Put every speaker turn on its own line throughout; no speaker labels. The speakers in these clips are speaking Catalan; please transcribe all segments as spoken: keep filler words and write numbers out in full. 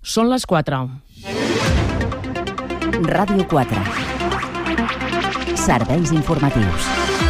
Són les quatre.
Ràdio quatre. Serveis informatius.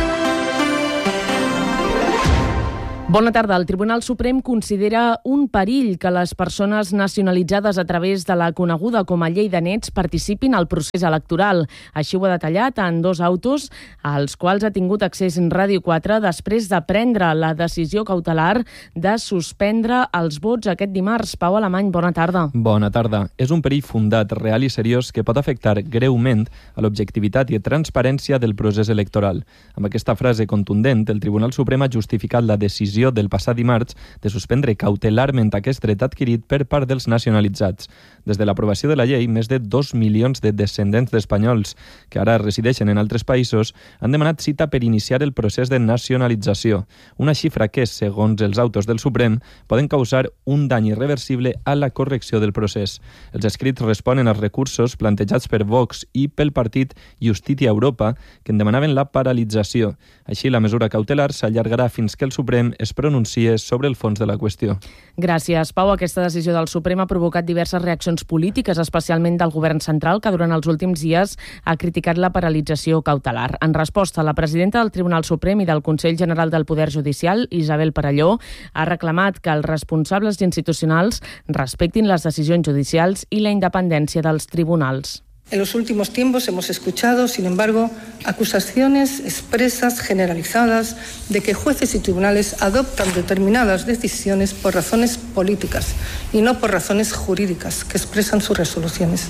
Bona tarda. El Tribunal Suprem considera un perill que les persones nacionalitzades a través de la coneguda com a llei de nets participin al procés electoral. Així ho ha detallat en dos autos als quals ha tingut accés en Ràdio quatre després de prendre la decisió cautelar de suspendre els vots aquest dimarts. Pau Alemany, bona tarda.
Bona tarda. És un perill fundat, real i seriós que pot afectar greument a l'objectivitat i transparència del procés electoral. Amb aquesta frase contundent, el Tribunal Suprem ha justificat la decisió del passat dimarts de suspendre cautelarment aquest dret adquirit per part dels nacionalitzats. Des de l'aprovació de la llei, més de dos milions de descendents d'espanyols que ara resideixen en altres països han demanat cita per iniciar el procés de nacionalització, una xifra que, segons els autos del Suprem, poden causar un dany irreversible a la correcció del procés. Els escrits responen als recursos plantejats per Vox i pel partit Justícia Europa, que en demanaven la paralització. Així, la mesura cautelar s'allargarà fins que el Suprem es pronunciés sobre el fons de la qüestió.
Gràcies, Pau. Aquesta decisió del Suprem ha provocat diverses reaccions polítiques, especialment del govern central, que durant els últims dies ha criticat la paralització cautelar. En resposta, la presidenta del Tribunal Suprem i del Consell General del Poder Judicial, Isabel Perelló, ha reclamat que els responsables institucionals respectin les decisions judicials i la independència dels tribunals.
En los últimos tiempos hemos escuchado, sin embargo, acusaciones expresas, generalizadas, de que jueces y tribunales adoptan determinadas decisiones por razones políticas y no por razones jurídicas que expresan sus resoluciones.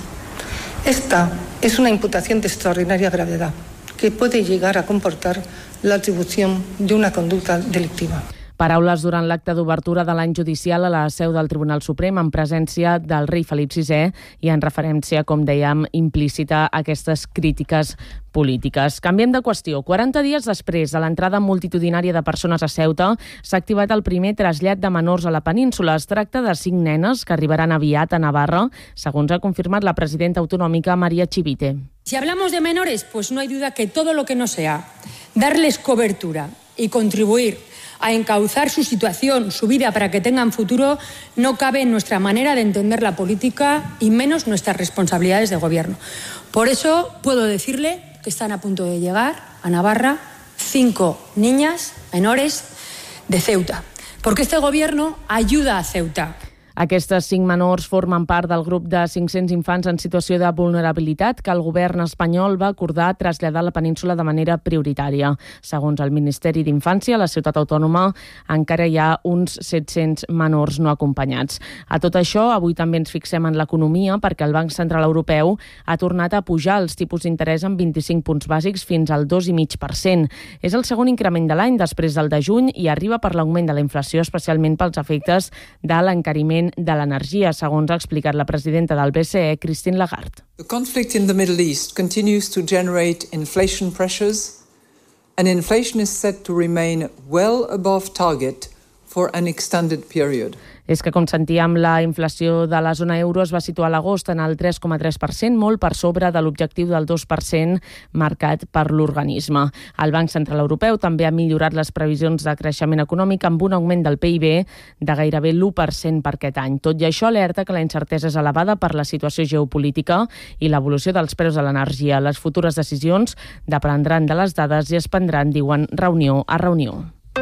Esta es una imputación de extraordinaria gravedad que puede llegar a comportar la atribución de una conducta delictiva.
Paraules durant l'acte d'obertura de l'any judicial a la seu del Tribunal Suprem en presència del rei Felip sisè i en referència, com dèiem, implícita a aquestes crítiques polítiques. Canviem de qüestió. quaranta dies després de l'entrada multitudinària de persones a Ceuta, s'ha activat el primer trasllat de menors a la península. Es tracta de cinc nenes que arribaran aviat a Navarra, segons ha confirmat la presidenta autonòmica María Chivite.
Si hablamos de menores, pues no hay duda que todo lo que no sea darles cobertura y contribuir a encauzar su situación, su vida, para que tengan futuro, no cabe en nuestra manera de entender la política y menos nuestras responsabilidades de gobierno. Por eso puedo decirle que están a punto de llegar a Navarra cinco niñas menores de Ceuta, porque este gobierno ayuda a Ceuta.
Aquestes cinc menors formen part del grup de cinc-cents infants en situació de vulnerabilitat que el govern espanyol va acordar traslladar a la península de manera prioritària. Segons el Ministeri d'Infància, a la ciutat autònoma encara hi ha uns set-cents menors no acompanyats. A tot això, avui també ens fixem en l'economia perquè el Banc Central Europeu ha tornat a pujar els tipus d'interès en vint-i-cinc punts bàsics fins al dos coma cinc per cent. És el segon increment de l'any després del de juny i arriba per l'augment de la inflació, especialment pels efectes de l'encariment de l'energia, segons ha explicat la presidenta del B C E, Christine Lagarde.
The conflict in the Middle East continues to generate inflation pressures, and inflation is set to remain well above target for an extended period.
És que, com sentíem, la inflació de la zona euro es va situar a l'agost en el tres coma tres per cent, molt per sobre de l'objectiu del dos per cent marcat per l'organisme. El Banc Central Europeu també ha millorat les previsions de creixement econòmic amb un augment del P I B de gairebé l'u per cent per aquest any. Tot i això, alerta que la incertesa és elevada per la situació geopolítica i l'evolució dels preus de l'energia. Les futures decisions dependran de les dades i es prendran, diuen, reunió a reunió.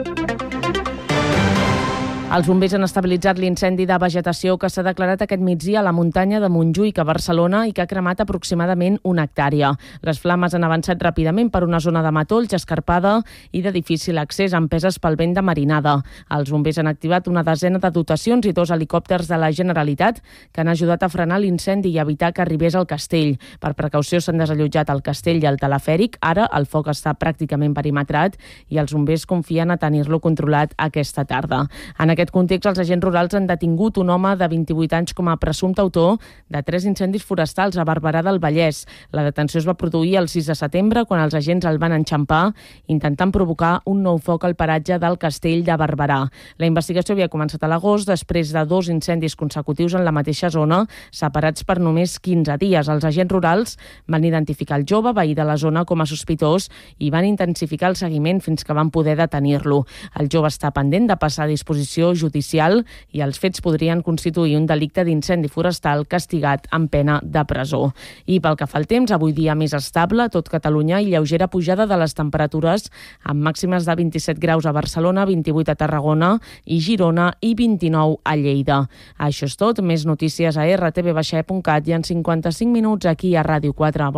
Els bombers han estabilitzat l'incendi de vegetació que s'ha declarat aquest migdia a la muntanya de Montjuïc, a Barcelona, i que ha cremat aproximadament una hectàrea. Les flames han avançat ràpidament per una zona de matolls, escarpada i de difícil accés, empeses pel vent de marinada. Els bombers han activat una desena de dotacions i dos helicòpters de la Generalitat que han ajudat a frenar l'incendi i evitar que arribés al castell. Per precaució s'han desallotjat el castell i el telefèric. Ara el foc està pràcticament perimetrat i els bombers confien a tenir-lo controlat aquesta tarda. En aquest context, els agents rurals han detingut un home de vint-i-vuit anys com a presumpte autor de tres incendis forestals a Barberà del Vallès. La detenció es va produir el sis de setembre, quan els agents el van enxampar intentant provocar un nou foc al paratge del Castell de Barberà. La investigació havia començat a l'agost, després de dos incendis consecutius en la mateixa zona, separats per només quinze dies. Els agents rurals van identificar el jove, veí de la zona, com a sospitós i van intensificar el seguiment fins que van poder detenir-lo. El jove està pendent de passar a disposició resolució judicial i els fets podrien constituir un delicte d'incendi forestal castigat amb pena de presó. I pel que fa al temps, avui dia més estable a tot Catalunya i lleugera pujada de les temperatures amb màximes de vint-i-set graus a Barcelona, vint-i-vuit a Tarragona i Girona i vint-i-nou a Lleida. Això és tot. Més notícies a erre te ve baixa e punt cat i en cinquanta-cinc minuts aquí a Ràdio quatre.